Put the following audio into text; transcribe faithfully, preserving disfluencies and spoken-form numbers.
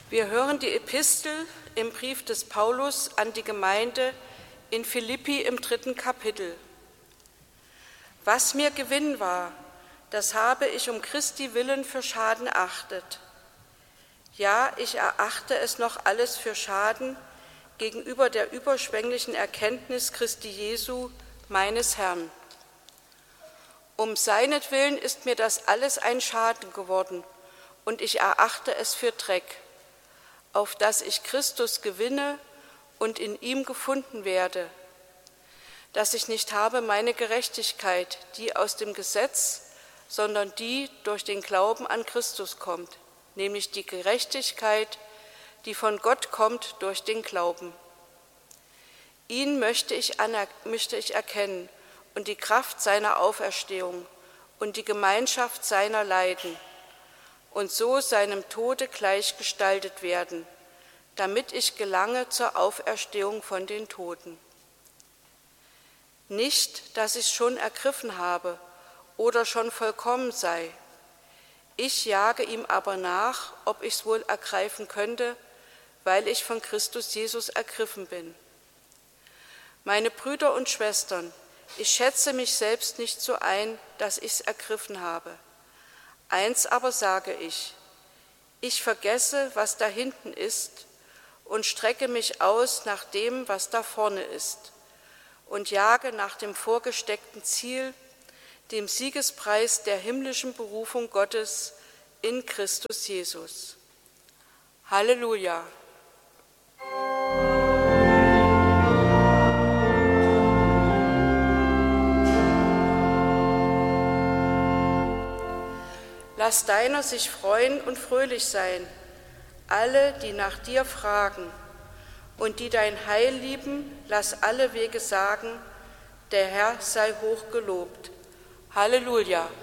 Wir hören die Epistel im Brief des Paulus an die Gemeinde in Philippi im dritten Kapitel. Was mir Gewinn war, das habe ich um Christi willen für Schaden erachtet. Ja, ich erachte es noch alles für Schaden gegenüber der überschwänglichen Erkenntnis Christi Jesu, meines Herrn. Um seinetwillen ist mir das alles ein Schaden geworden, und ich erachte es für Dreck, auf dass ich Christus gewinne und in ihm gefunden werde, dass ich nicht habe meine Gerechtigkeit, die aus dem Gesetz, sondern die durch den Glauben an Christus kommt, nämlich die Gerechtigkeit, die von Gott kommt durch den Glauben. Ihn möchte ich, möchte ich erkennen und die Kraft seiner Auferstehung und die Gemeinschaft seiner Leiden und so seinem Tode gleichgestaltet werden, damit ich gelange zur Auferstehung von den Toten. Nicht, dass ich schon ergriffen habe oder schon vollkommen sei. Ich jage ihm aber nach, ob ich es wohl ergreifen könnte, weil ich von Christus Jesus ergriffen bin. Meine Brüder und Schwestern, ich schätze mich selbst nicht so ein, dass ich es ergriffen habe. Eins aber sage ich, ich vergesse, was da hinten ist und strecke mich aus nach dem, was da vorne ist und jage nach dem vorgesteckten Ziel, dem Siegespreis der himmlischen Berufung Gottes in Christus Jesus. Halleluja! Lass deiner sich freuen und fröhlich sein, alle, die nach dir fragen, und die dein Heil lieben, lass alle Wege sagen, der Herr sei hoch gelobt. Halleluja!